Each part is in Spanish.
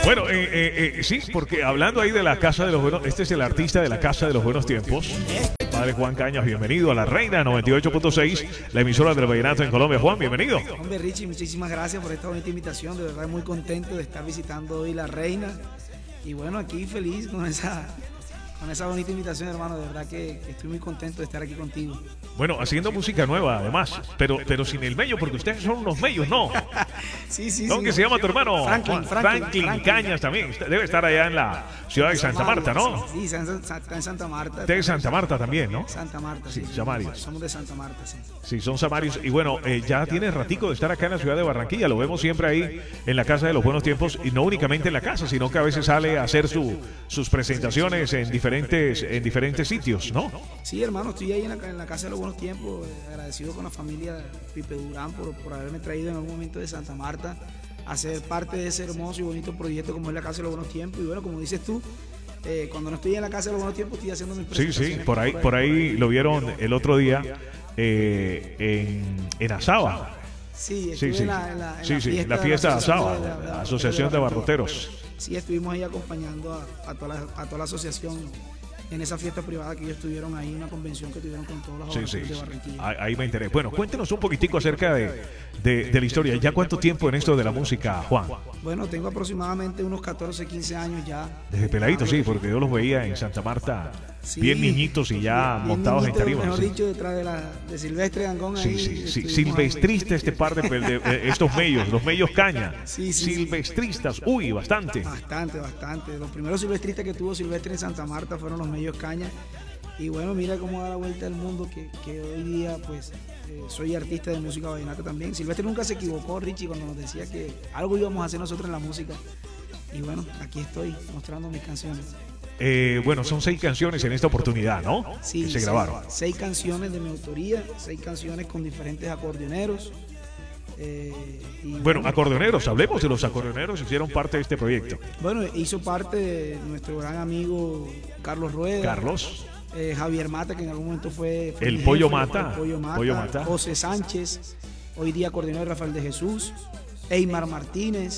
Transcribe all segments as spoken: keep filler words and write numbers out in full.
Bueno, eh, eh, eh, sí, porque hablando ahí de la Casa de los Buenos, este es el artista de la Casa de los Buenos Tiempos. Padre Juan Cañas, bienvenido a La Reina noventa y ocho punto seis, la emisora del vallenato en Colombia. Juan, bienvenido. Hombre, Richie, muchísimas gracias por esta bonita invitación. De verdad, muy contento de estar visitando hoy La Reina. Y bueno, aquí feliz con esa, con esa bonita invitación, hermano. De verdad que, que estoy muy contento de estar aquí contigo. Bueno, haciendo música nueva, además, pero, pero sin el mello, porque ustedes son unos mellos, ¿no? Sí, sí, ¿Cómo sí. que se llama tu hermano? Franklin, Franklin, Franklin, Franklin Cañas también. Debe estar allá en la ciudad de Santa Marta, ¿no? Sí, está en Santa Marta. Usted de Santa Marta también, ¿no? Santa Marta, sí. sí. Samarios. Somos de Santa Marta, sí. Sí, son samarios. Y bueno, eh, ya tiene ratico de estar acá en la ciudad de Barranquilla. Lo vemos siempre ahí en la Casa de los Buenos Tiempos. Y no únicamente en la casa, sino que a veces sale a hacer su, sus presentaciones en diferentes, en diferentes sitios, ¿no? Sí, hermano, estoy ahí en la, en la Casa de los Buenos Tiempos. Agradecido con la familia Pipe Durán por, por haberme traído en algún momento de Santa Marta a ser parte de ese hermoso y bonito proyecto como es la Casa de los Buenos Tiempos. Y bueno, como dices tú, eh, cuando no estoy en la Casa de los Buenos Tiempos estoy haciendo mis presentaciones. Sí, sí, por ahí, por ahí lo vieron el otro día eh, en, en Azaba. Sí, sí, sí. En la, en la, en sí, la sí, fiesta, la fiesta de Azaba, de la, de la, la Asociación de Abarroteros. Sí, estuvimos ahí acompañando a, a, toda la, a toda la asociación en esa fiesta privada que ellos tuvieron ahí, una convención que tuvieron con todos los sí, sí. de Barranquilla. Ahí, ahí me enteré. Bueno, cuéntenos un poquitico acerca de, de, de la historia. ¿Ya cuánto tiempo en esto de la música, Juan? Bueno, tengo aproximadamente unos catorce, quince años ya. Desde peladito, sí, porque yo los veía en Santa Marta, sí, bien niñitos y ya bien montados niñito, en tarimas. Mejor sí. dicho, detrás de, la, de Silvestre Gangón. Sí, ahí, sí, sí. Silvestrista este par de, de, de estos mellos, los mellos Caña. Sí, sí, Silvestristas, uy, bastante. Bastante, bastante. Los primeros silvestristas que tuvo Silvestre en Santa Marta fueron los mellos Caña. Y bueno, mira cómo da la vuelta al mundo, que, que hoy día pues eh, soy artista de música vallenata también. Silvestre nunca se equivocó, Richie, cuando nos decía que algo íbamos a hacer nosotros en la música. Y bueno, aquí estoy mostrando mis canciones. Eh, bueno, son seis canciones en esta oportunidad, ¿no? Sí, que se seis, grabaron. Seis canciones de mi autoría, seis canciones con diferentes acordeoneros. Eh, y bueno, bueno, acordeoneros, hablemos de los acordeoneros, hicieron parte de este proyecto. Bueno, hizo parte de nuestro gran amigo Carlos Rueda. Carlos. Eh, Javier Mata, que en algún momento fue, fue el, jefe, pollo Mata, el Pollo Mata, Pollo Mata, José Sánchez, hoy día acordeonero Rafael de Jesús, Eymar Martínez,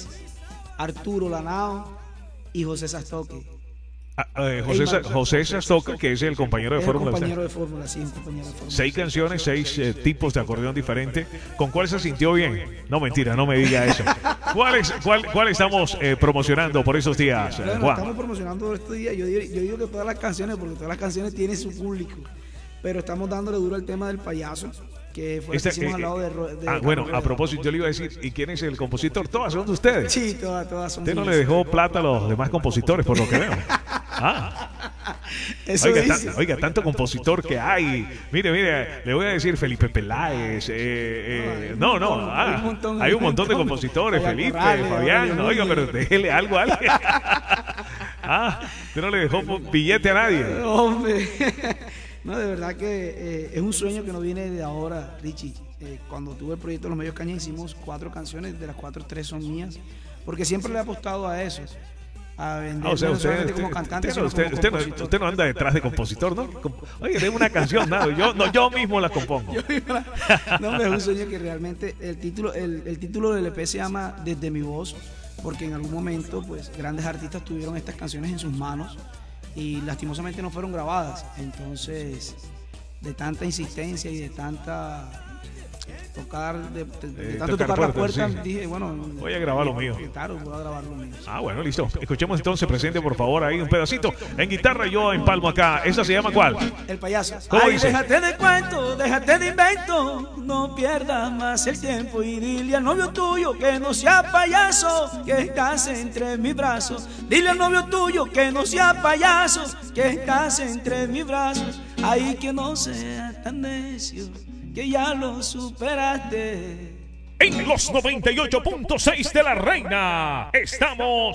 Arturo Lanao y José Sastoque. Ah, eh, José, Eymar, José Sastoque, que es el compañero de Fórmula. compañero de Fórmula, sí, un compañero de Fórmula. Seis canciones, seis eh, tipos de acordeón diferentes. ¿Con cuál se sintió bien? No, mentira, no me diga eso. ¿Cuál, es, cuál, cuál estamos eh, promocionando por esos días, bueno, Juan? Estamos promocionando por estos días. Yo digo, yo digo que todas las canciones, porque todas las canciones tienen su público. Pero estamos dándole duro al tema del payaso, que fue este, el que hicimos eh, al lado de, de Ah, bueno, a propósito, yo le iba a decir, ¿y quién es el compositor? Todas son de ustedes. Sí, todas, todas son. Usted no le dejó plata a los demás compositores, por lo que veo. Ah. Eso oiga, ta, oiga, tanto compositor que hay. Mire, mire, le voy a decir Felipe Peláez. Eh, eh, no, no, no ah, hay, un montón, hay un montón de compositores. Felipe, Corrales, Fabián. Oiga, pero déjele algo a alguien. Ah, usted no le dejó billete a nadie. Hombre. No, de verdad que eh, es un sueño que no viene de ahora, Richie. Eh, cuando tuve el proyecto Los Mellos Cañas hicimos cuatro canciones, de las cuatro, tres son mías, porque siempre le he apostado a eso. A vender, ah, o sea, no usted, como cantante, usted, usted, como usted, no, usted no anda detrás de compositor, ¿no? Oye, de una canción, nada, yo, no, yo mismo la compongo. Yo mismo la, no, es un sueño que realmente el título, el, el título del E P se llama Desde mi voz, porque en algún momento, pues, grandes artistas tuvieron estas canciones en sus manos y lastimosamente no fueron grabadas. Entonces, de tanta insistencia y de tanta tocar, de, de, de eh, tanto tocar, tocar puertas, la puerta, sí. dije, bueno, voy a grabar lo mío. Claro, voy a grabar lo mío. Ah, bueno, listo. Escuchemos entonces, presente por favor ahí un pedacito en guitarra, yo en palmo acá. ¿Esa se llama cuál? El payaso. ¿Cómo Ay, dice? Déjate de cuento, déjate de invento, no pierdas más el tiempo y dile al novio tuyo que no sea payaso, que estás entre mis brazos. Dile al novio tuyo que no sea payaso, que estás entre mis brazos. Ay, que no sea tan necio, que ya lo superaste. En los noventa y ocho punto seis de La Reina estamos